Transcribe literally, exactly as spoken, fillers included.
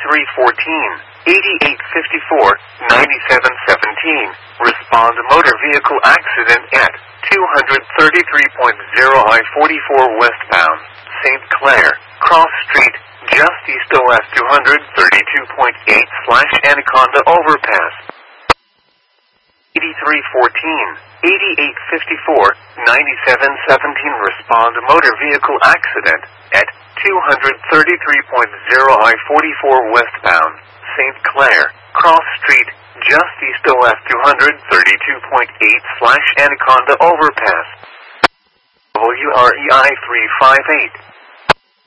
eighty-three fourteen, eighty-eight fifty-four, ninety-seven seventeen. Respond motor vehicle accident at two thirty-three point zero I forty-four westbound, Saint Clair, Cross Street, just east O S two thirty-two point eight slash Anaconda Overpass. eighty-three fourteen, eighty-eight fifty-four, ninety-seven seventeen. Respond motor vehicle accident at two thirty-three point zero I forty-four westbound, Saint Clair, Cross Street, just east O S two thirty-two point eight slash Anaconda Overpass. W R E I three five eight.